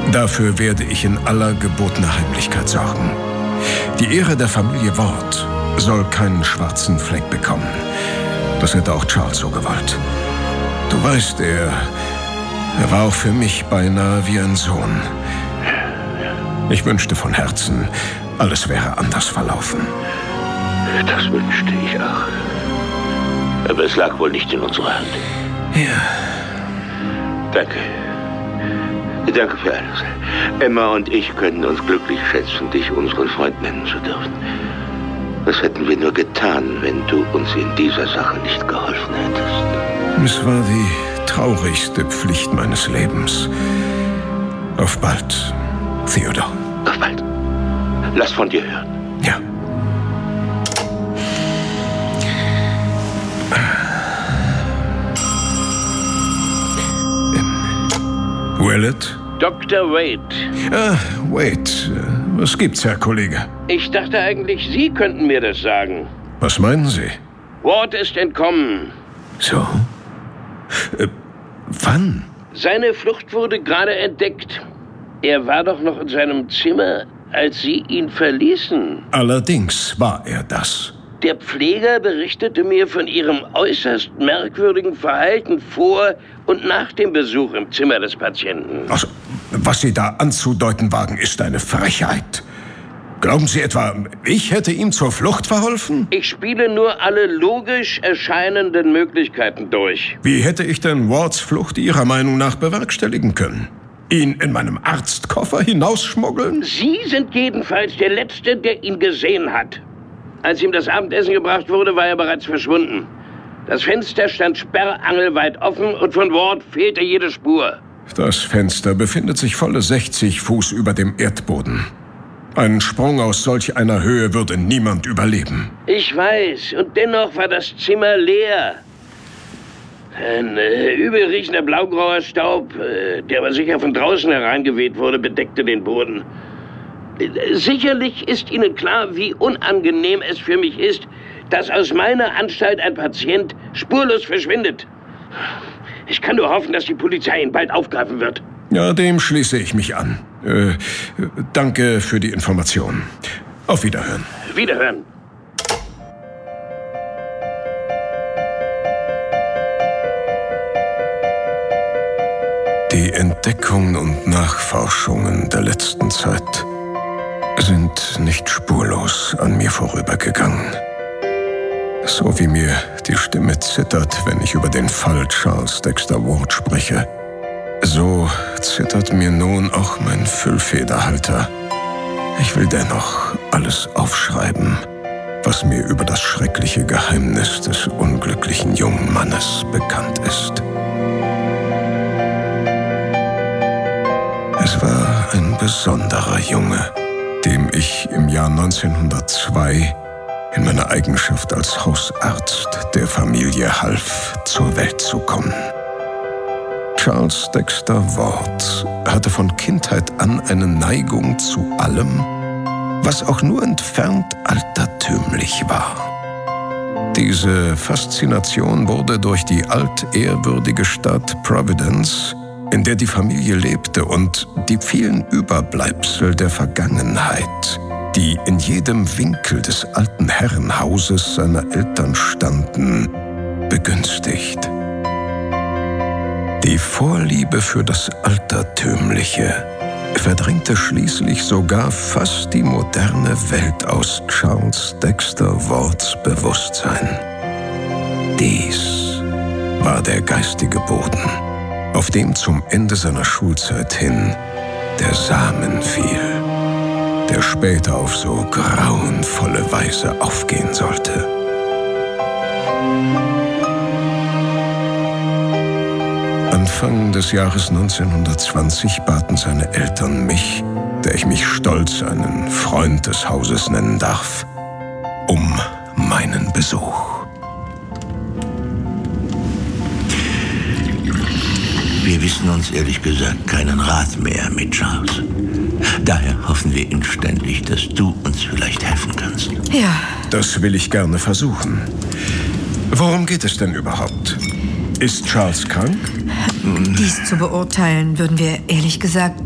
Dafür werde ich in aller gebotener Heimlichkeit sorgen. Die Ehre der Familie Ward soll keinen schwarzen Fleck bekommen. Das hätte auch Charles so gewollt. Du weißt, er war auch für mich beinahe wie ein Sohn. Ich wünschte von Herzen, alles wäre anders verlaufen. Das wünschte ich auch. Aber es lag wohl nicht in unserer Hand. Ja. Danke. Danke für alles. Emma und ich können uns glücklich schätzen, dich unseren Freund nennen zu dürfen. Was hätten wir nur getan, wenn du uns in dieser Sache nicht geholfen hättest? Es war die traurigste Pflicht meines Lebens. Auf bald, Theodore. Auf bald. Lass von dir hören. Ja. Willett? Dr. Wade. Wade. Was gibt's, Herr Kollege? Ich dachte eigentlich, Sie könnten mir das sagen. Was meinen Sie? Ward ist entkommen. So? Wann? Seine Flucht wurde gerade entdeckt. Er war doch noch in seinem Zimmer, als Sie ihn verließen. Allerdings war er das. Der Pfleger berichtete mir von Ihrem äußerst merkwürdigen Verhalten vor und nach dem Besuch im Zimmer des Patienten. Also, was Sie da anzudeuten wagen, ist eine Frechheit. Glauben Sie etwa, ich hätte ihm zur Flucht verholfen? Ich spiele nur alle logisch erscheinenden Möglichkeiten durch. Wie hätte ich denn Wards Flucht Ihrer Meinung nach bewerkstelligen können? Ihn in meinem Arztkoffer hinausschmuggeln? Sie sind jedenfalls der Letzte, der ihn gesehen hat. Als ihm das Abendessen gebracht wurde, war er bereits verschwunden. Das Fenster stand sperrangelweit offen und von Ward fehlte jede Spur. Das Fenster befindet sich volle 60 Fuß über dem Erdboden. Einen Sprung aus solch einer Höhe würde niemand überleben. Ich weiß, und dennoch war das Zimmer leer. Ein übelriechender blaugrauer Staub, der aber sicher von draußen hereingeweht wurde, bedeckte den Boden. Sicherlich ist Ihnen klar, wie unangenehm es für mich ist, dass aus meiner Anstalt ein Patient spurlos verschwindet. Ich kann nur hoffen, dass die Polizei ihn bald aufgreifen wird. Ja, dem schließe ich mich an. Danke für die Information. Auf Wiederhören. Wiederhören. Die Entdeckungen und Nachforschungen der letzten Zeit sind nicht spurlos an mir vorübergegangen. So wie mir die Stimme zittert, wenn ich über den Fall Charles Dexter Ward spreche, so zittert mir nun auch mein Füllfederhalter. Ich will dennoch alles aufschreiben, was mir über das schreckliche Geheimnis des unglücklichen jungen Mannes bekannt ist. Es war ein besonderer Junge, dem ich im Jahr 1902 in meiner Eigenschaft als Hausarzt der Familie half, zur Welt zu kommen. Charles Dexter Ward hatte von Kindheit an eine Neigung zu allem, was auch nur entfernt altertümlich war. Diese Faszination wurde durch die altehrwürdige Stadt Providence, in der die Familie lebte, und die vielen Überbleibsel der Vergangenheit, die in jedem Winkel des alten Herrenhauses seiner Eltern standen, begünstigt. Die Vorliebe für das Altertümliche verdrängte schließlich sogar fast die moderne Welt aus Charles Dexter Wards Bewusstsein. Dies war der geistige Boden, auf dem zum Ende seiner Schulzeit hin der Samen fiel, der später auf so grauenvolle Weise aufgehen sollte. Anfang des Jahres 1920 baten seine Eltern mich, der ich mich stolz einen Freund des Hauses nennen darf, um meinen Besuch. Wir wissen uns ehrlich gesagt keinen Rat mehr mit Charles. Daher hoffen wir inständig, dass du uns vielleicht helfen kannst. Ja. Das will ich gerne versuchen. Worum geht es denn überhaupt? Ist Charles krank? Dies zu beurteilen, würden wir ehrlich gesagt